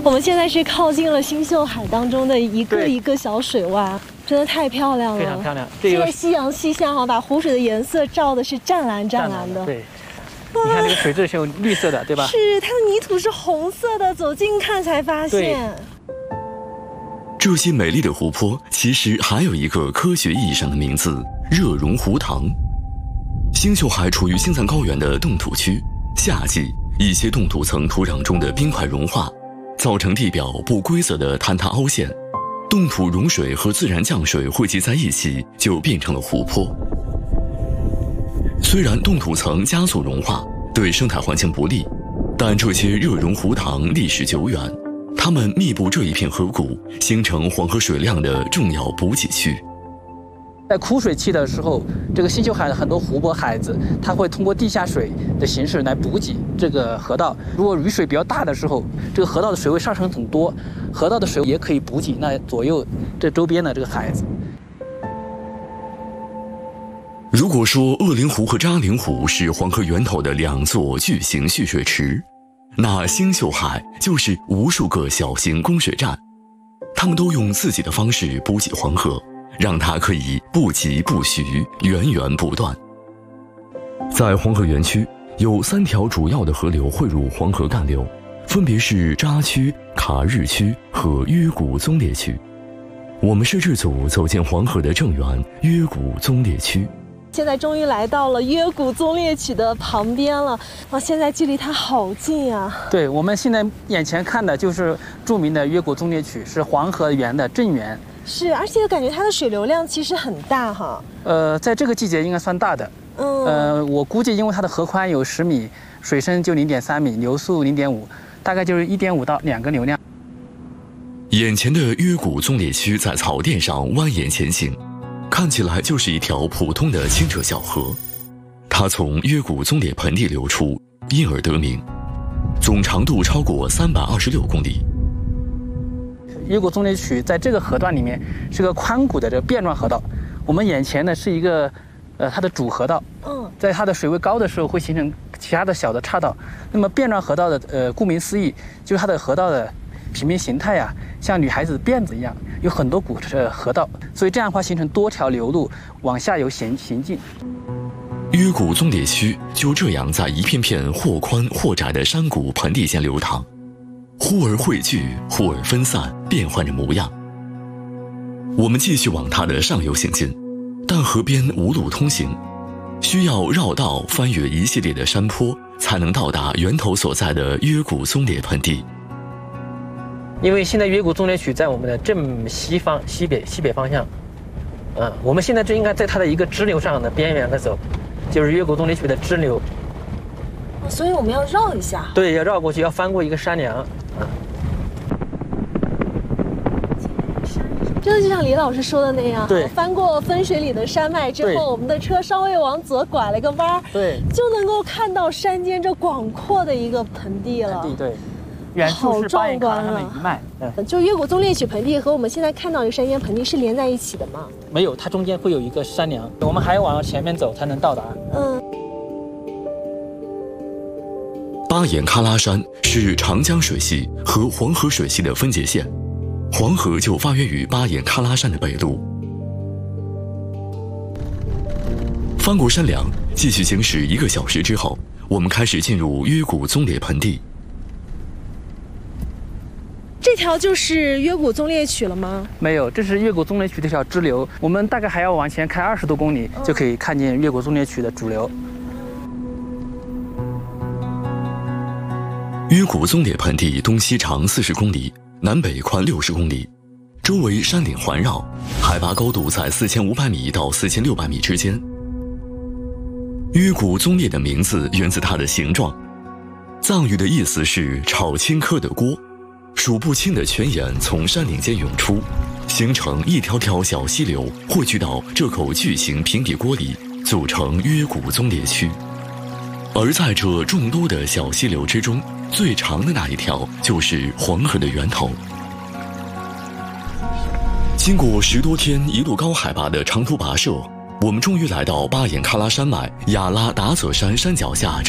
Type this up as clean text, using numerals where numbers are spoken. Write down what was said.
我们现在是靠近了星秀海当中的一个一个小水洼，真的太漂亮了， 非常漂亮。 这个夕阳西下哈，把湖水的颜色照的是湛蓝湛蓝的。 对，你看这个水质是有绿色的，对吧？ 是，它的泥土是红色的，走近看才发现。 这些美丽的湖泊其实还有一个科学意义上的名字——热溶湖塘。星秀海处于青藏高原的冻土区，夏季一些冻土层土壤中的冰块融化，造成地表不规则的坍塌凹陷，冻土融水和自然降水汇集在一起，就变成了湖泊。虽然冻土层加速融化，对生态环境不利，但这些热溶湖塘历史久远，它们密布这一片河谷，形成黄河水量的重要补给区。 在枯水期的时候，这个星秀海的很多湖泊海子，它会通过地下水的形式来补给这个河道。如果雨水比较大的时候，这个河道的水位上升很多，河道的水也可以补给那左右这周边的这个海子。 如果说鄂陵湖和扎陵湖是黄河源头的两座巨型蓄水池，那星秀海就是无数个小型供水站，它们都用自己的方式补给黄河，让它可以不急不徐，源源不断。在黄河源区有3条主要的河流汇入黄河干流，分别是扎区、卡日区和约谷宗烈区。我们摄制组走进黄河的正源约谷宗烈区。 现在终于来到了约谷宗烈曲的旁边了，哇！现在距离它好近啊。 对，我们现在眼前看的就是著名的约谷宗烈曲，是黄河源的正源。 是，而且感觉它的水流量其实很大哈。 在这个季节应该算大的。我估计因为它的河宽有10米，水深就0.3米，流速0.5，大概就是1.5到2个流量。 眼前的约谷宗烈区在草甸上蜿蜒前行，看起来就是一条普通的清澈小河，它从约谷宗烈盆地流出，因而得名，总长度超过326公里。 约谷宗烈曲在这个河段里面是个宽谷的这个变状河道，我们眼前呢是一个它的主河道，在它的水位高的时候会形成其他的小的岔道。那么变状河道的顾名思义，就是它的河道的平面形态啊，像女孩子辫子一样，有很多股河道，所以这样的话形成多条流路往下游行进。 约谷宗烈区就这样在一片片或宽或窄的山谷盆地间流淌，忽而汇聚，忽而分散，变换着模样。我们继续往它的上游行进，但河边无路通行，需要绕道翻越一系列的山坡，才能到达源头所在的约谷宗烈盆地。 因为现在约谷宗烈曲在我们的正西北方向，我们现在就应该在它的一个支流上的边缘的走，就是约谷宗烈曲的支流。 所以我们要绕一下。 对，要绕过去，要翻过一个山梁。 真的就像李老师说的那样， 对， 翻过分水岭的山脉之后，我们的车稍微往左拐了个弯， 对， 就能够看到山间这广阔的一个盆地了。 对。远处是巴彦喀拉山的一脉， 就约谷宗烈曲盆地和我们现在看到的山间盆地是连在一起的吗？ 没有，它中间会有一个山梁，我们还要往前面走才能到达。 巴彦喀拉山是长江水系和黄河水系的分界线，黄河就发源于巴彦喀拉山的北麓。翻过山梁，继续行驶1个小时之后，我们开始进入约谷宗烈盆地。 这条就是约谷宗烈曲了吗？ 没有，这是约谷宗烈曲的一条支流，我们大概还要往前开20多公里，就可以看见约谷宗烈曲的主流。 约谷宗烈盆地东西长40公里，南北宽60公里，周围山岭环绕，海拔高度在4500米到4600米之间。约谷宗烈的名字源自它的形状，藏语的意思是炒青稞的锅，数不清的泉眼从山岭间涌出，形成一条条小溪流，汇聚到这口巨型平底锅里，组成约谷宗烈区。而在这众多的小溪流之中，最长的那一条就是黄河的源头。经过10多天一路高海拔的长途跋涉，我们终于来到巴彦喀拉山脉雅拉达泽山山脚下这